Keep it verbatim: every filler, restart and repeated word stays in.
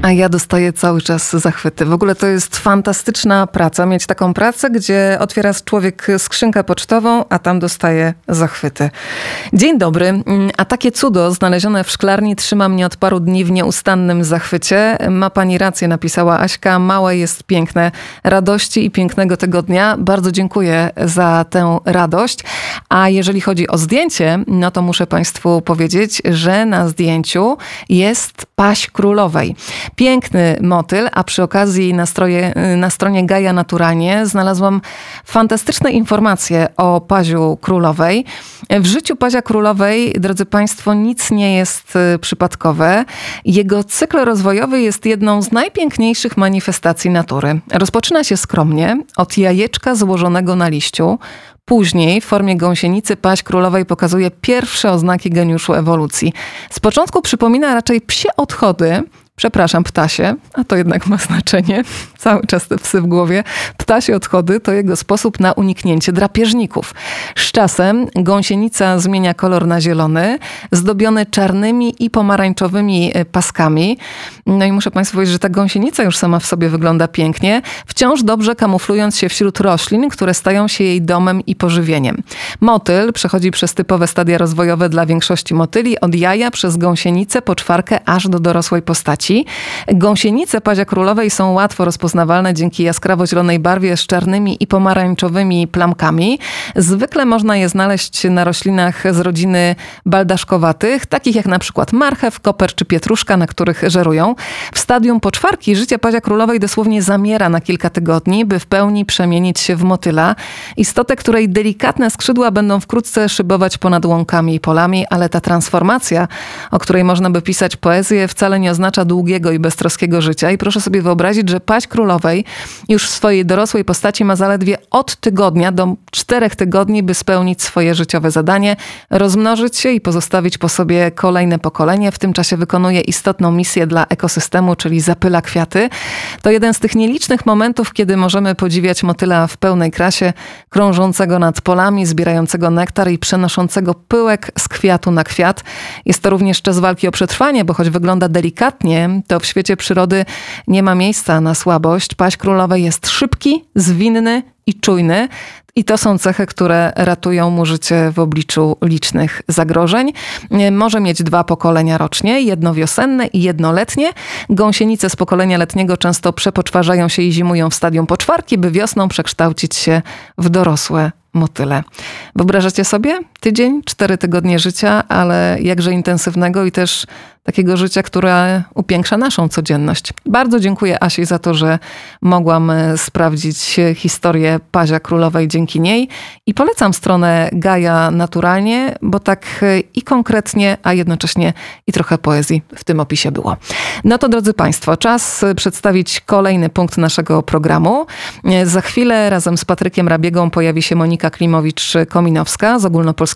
A ja dostaję cały czas zachwyty. W ogóle to jest fantastyczna praca. Mieć taką pracę, gdzie otwiera człowiek skrzynkę pocztową, a tam dostaje zachwyty. Dzień dobry. A takie cudo znalezione w szklarni trzyma mnie od paru dni w nieustannym zachwycie. Ma pani rację, napisała Aśka. Małe jest piękne. Radości i pięknego tygodnia. Bardzo dziękuję za tę radość. A jeżeli chodzi o zdjęcie, no to muszę państwu powiedzieć, że na zdjęciu jest paź królowej. Piękny motyl, a przy okazji na, stroje, na stronie Gaja Naturalnie znalazłam fantastyczne informacje o paziu królowej. W życiu pazia królowej, drodzy państwo, nic nie jest przypadkowe. Jego cykl rozwojowy jest jedną z najpiękniejszych manifestacji natury. Rozpoczyna się skromnie, od jajeczka złożonego na liściu. Później w formie gąsienicy paź królowej pokazuje pierwsze oznaki geniuszu ewolucji. Z początku przypomina raczej psie odchody, przepraszam, ptasie, a to jednak ma znaczenie, cały czas te psy w głowie. Ptasie odchody to jego sposób na uniknięcie drapieżników. Z czasem gąsienica zmienia kolor na zielony, zdobiony czarnymi i pomarańczowymi paskami. No i muszę państwu powiedzieć, że ta gąsienica już sama w sobie wygląda pięknie, wciąż dobrze kamuflując się wśród roślin, które stają się jej domem i pożywieniem. Motyl przechodzi przez typowe stadia rozwojowe dla większości motyli, od jaja przez gąsienicę, poczwarkę, aż do dorosłej postaci. Gąsienice pazia królowej są łatwo rozpoznawalne dzięki jaskrawo-zielonej barwie z czarnymi i pomarańczowymi plamkami. Zwykle można je znaleźć na roślinach z rodziny baldaszkowatych, takich jak na przykład marchew, koper czy pietruszka, na których żerują. W stadium poczwarki życie pazia królowej dosłownie zamiera na kilka tygodni, by w pełni przemienić się w motyla. Istotę, której delikatne skrzydła będą wkrótce szybować ponad łąkami i polami, ale ta transformacja, o której można by pisać poezję, wcale nie oznacza długiego i beztroskiego życia. I proszę sobie wyobrazić, że paź królowej już w swojej dorosłej postaci ma zaledwie od tygodnia do czterech tygodni, by spełnić swoje życiowe zadanie, rozmnożyć się i pozostawić po sobie kolejne pokolenie. W tym czasie wykonuje istotną misję dla ekosystemu, czyli zapyla kwiaty. To jeden z tych nielicznych momentów, kiedy możemy podziwiać motyla w pełnej krasie, krążącego nad polami, zbierającego nektar i przenoszącego pyłek z kwiatu na kwiat. Jest to również czas walki o przetrwanie, bo choć wygląda delikatnie, to w świecie przyrody nie ma miejsca na słabość. Paź królowej jest szybki, zwinny i czujny. I to są cechy, które ratują mu życie w obliczu licznych zagrożeń. Może mieć dwa pokolenia rocznie, jedno wiosenne i jedno letnie. Gąsienice z pokolenia letniego często przepoczwarzają się i zimują w stadium poczwarki, by wiosną przekształcić się w dorosłe motyle. Wyobrażacie sobie? Tydzień, cztery tygodnie życia, ale jakże intensywnego i też takiego życia, które upiększa naszą codzienność. Bardzo dziękuję Asi za to, że mogłam sprawdzić historię pazia królowej dzięki niej i polecam stronę Gaja Naturalnie, bo tak i konkretnie, a jednocześnie i trochę poezji w tym opisie było. No to drodzy państwo, czas przedstawić kolejny punkt naszego programu. Za chwilę razem z Patrykiem Rabiegą pojawi się Monika Klimowicz-Kominowska z Ogólnopolskiego